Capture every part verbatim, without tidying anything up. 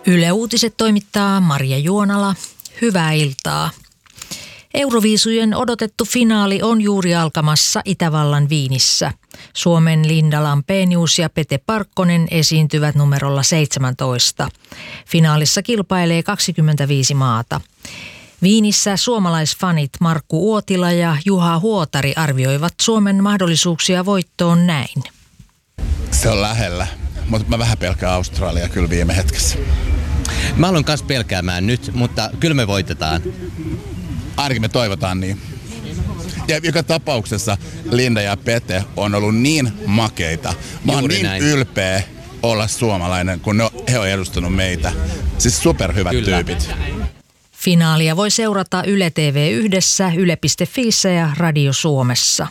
Yle Uutiset toimittaa Maria Juonala. Hyvää iltaa. Euroviisujen odotettu finaali on juuri alkamassa Itävallan Viinissä. Suomen Linda Lampenius ja Pete Parkkonen esiintyvät numerolla seitsemäntoista. Finaalissa kilpailee kaksikymmentäviisi maata. Viinissä suomalaisfanit Markku Uotila ja Juha Huotari arvioivat Suomen mahdollisuuksia voittoon näin. Se on lähellä, mutta mä vähän pelkään Australia kyllä viime hetkessä. Mä aloin kanssa pelkäämään nyt, mutta kyllä me voitetaan. Ainakin me toivotaan niin. Ja joka tapauksessa Linda ja Pete on ollut niin makeita. Mä oon niin näin. ylpeä olla suomalainen, kun ne, he on edustanut meitä. Siis superhyvät kyllä. tyypit. Finaalia voi seurata Yle T V yhdessä, yle piste fiissä ja Radio Suomessa.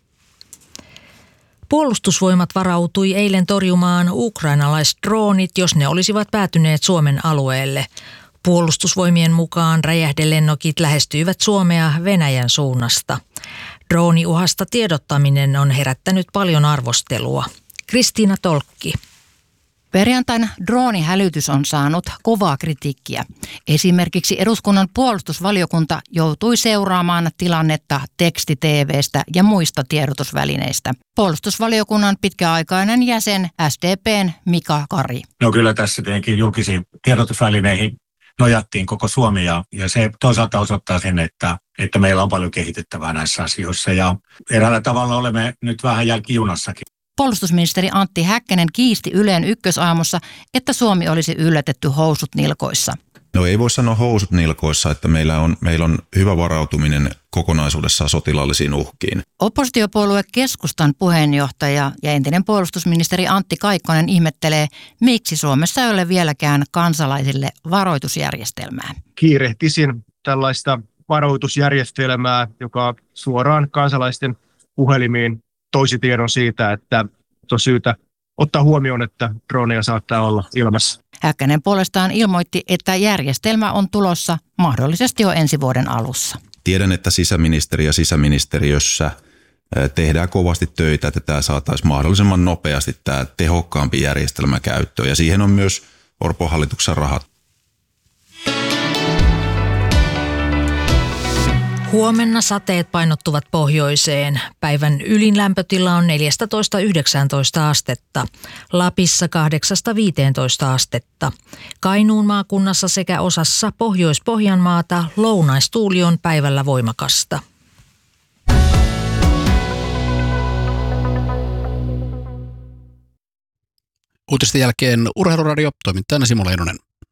Puolustusvoimat varautui eilen torjumaan ukrainalaisdroonit, jos ne olisivat päätyneet Suomen alueelle. Puolustusvoimien mukaan räjähdelennokit lähestyivät Suomea Venäjän suunnasta. Drooniuhasta tiedottaminen on herättänyt paljon arvostelua. Kristiina Tolkki. Perjantaina droonihälytys on saanut kovaa kritiikkiä. Esimerkiksi eduskunnan puolustusvaliokunta joutui seuraamaan tilannetta teksti-T V:stä ja muista tiedotusvälineistä. Puolustusvaliokunnan pitkäaikainen jäsen S D P:n Mika Kari. No kyllä tässä tietenkin julkisiin tiedotusvälineihin nojattiin koko Suomi ja, ja se toisaalta osoittaa sen, että, että meillä on paljon kehitettävää näissä asioissa ja eräällä tavalla olemme nyt vähän jälkijunassakin. Puolustusministeri Antti Häkkänen kiisti Ylen Ykkösaamussa, että Suomi olisi yllätetty housut nilkoissa. No ei voi sanoa housut nilkoissa, että meillä on, meillä on hyvä varautuminen kokonaisuudessaan sotilaallisiin uhkiin. Oppositiopuolue Keskustan puheenjohtaja ja entinen puolustusministeri Antti Kaikkonen ihmettelee, miksi Suomessa ei ole vieläkään kansalaisille varoitusjärjestelmää. Kiirehtisin tällaista varoitusjärjestelmää, joka suoraan kansalaisten puhelimiin toisi tiedon siitä, että on syytä ottaa huomioon, että droneja saattaa olla ilmassa. Häkkänen puolestaan ilmoitti, että järjestelmä on tulossa mahdollisesti jo ensi vuoden alussa. Tiedän, että sisäministeri ja sisäministeriössä tehdään kovasti töitä, että tämä saataisiin mahdollisimman nopeasti tämä tehokkaampi järjestelmä käyttöön. Ja siihen on myös Orpon hallituksen rahat. Huomenna sateet painottuvat pohjoiseen. Päivän ylin lämpötila on neljätoista yhdeksäntoista astetta. Lapissa kahdeksasta viiteentoista astetta. Kainuun maakunnassa sekä osassa Pohjois-Pohjanmaata lounaistuuli on päivällä voimakasta. Uutisten jälkeen Urheiluradio, toimittajana Simo Leinonen.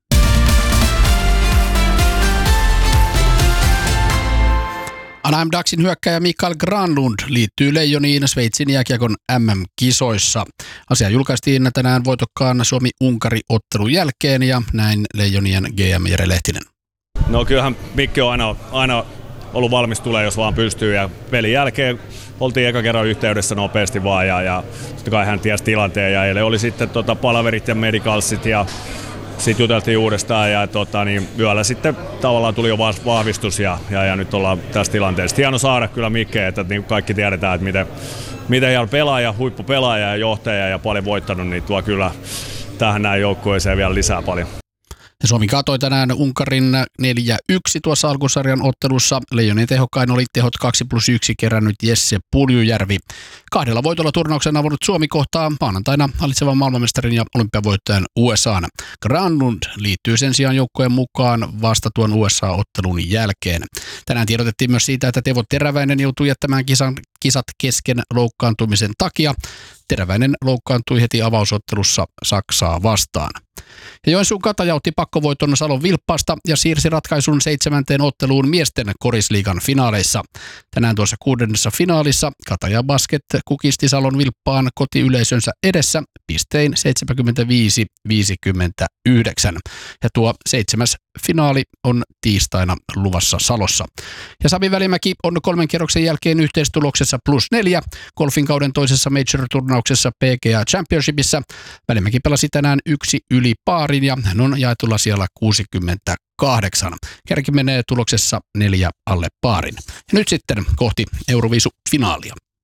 Anaheim Ducksin hyökkääjä Mikael Granlund liittyy Leijoniin Sveitsin jääkiekon M M-kisoissa. Asia julkaistiin tänään voitokkaan Suomi-Unkari-ottelun jälkeen ja näin Leijonien G M Jere Lehtinen. No kyllähän Mikki on aina, aina ollut valmis tulee, jos vaan pystyy ja pelin jälkeen oltiin eka kerran yhteydessä nopeasti vaan ja, ja sitten kai hän tiesi tilanteen ja eilen oli sitten tota palaverit ja medicalsit ja sitten juteltiin uudestaan ja tota, niin yöllä sitten tavallaan tuli jo vahvistus ja, ja, ja nyt ollaan tässä tilanteessa. Hieno saada kyllä Mikke, että niin kaikki tiedetään, että miten, miten hieno pelaaja, huippupelaaja ja johtaja ja paljon voittanut, niin tuo kyllä tähän näin joukkueeseen vielä lisää paljon. Ja Suomi katoi tänään Unkarin neljä yksi tuossa alkusarjan ottelussa. Leijonien tehokkain oli tehot kaksi plus yksi kerännyt Jesse Puljujärvi. Kahdella voitolla turnauksen avannut Suomi kohtaa maanantaina hallitsevan maailmanmestarin ja olympiavoittajan U S A:n. Granlund liittyy sen sijaan joukkueen mukaan vasta tuon U S A-ottelun jälkeen. Tänään tiedotettiin myös siitä, että Teuvo Teräväinen joutui jättämään kisan, kisat kesken loukkaantumisen takia. Teräväinen loukkaantui heti avausottelussa Saksaa vastaan. Ja Joensuun Kataja otti pakkovoiton Salon Vilppaasta ja siirsi ratkaisun seitsemänteen otteluun miesten korisliigan finaaleissa. Tänään tuossa kuudennessa finaalissa Kataja Basket kukisti Salon Vilppaan kotiyleisönsä edessä pistein seitsemänkymmentäviisi viisikymmentäyhdeksän. Ja tuo seitsemäs finaali on tiistaina luvassa Salossa. Ja Sami Välimäki on kolmen kierroksen jälkeen yhteistuloksessa plus neljä golfin kauden toisessa major-turnauksessa P G A Championshipissa. Välimäki pelasi tänään yksi yli paarin ja hän on jaetulla siellä kuusikymmentäkahdeksan. Kärki menee tuloksessa neljä alle paarin. Ja nyt sitten kohti Euroviisu-finaalia.